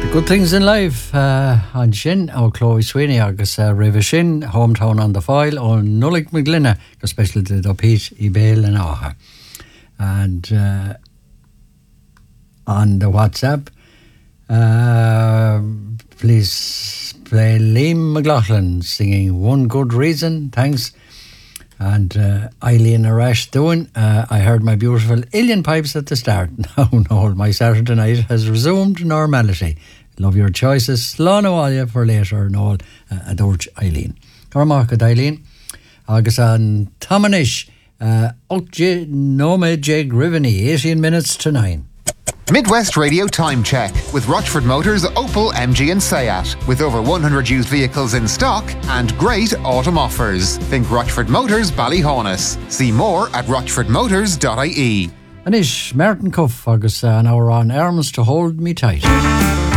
Good things in life an sin ó Chloe Sweeney agus rih sin hometown on the file ó Nullig McGlinna go special did ó Pete I Bale and Áha. And on the WhatsApp please play Liam McLaughlin singing One Good Reason, thanks. And Eileen Arash doing I heard my beautiful alien pipes at the start. No, my Saturday night has resumed normality. Love your choices. Slán óáile for later Noel a dúirt Eileen. Cormac Eileen agus an Tomanish Ocje Nome Jeg Riveni 18 minutes to 9. Midwest Radio Time Check with Rochford Motors Opel, MG and Seat. With over 100 used vehicles in stock and great autumn offers. Think Rochford Motors Ballyhaunis. See more at rochfordmotors.ie. Anish Merton Cuff agus an hour on arms to hold me tight.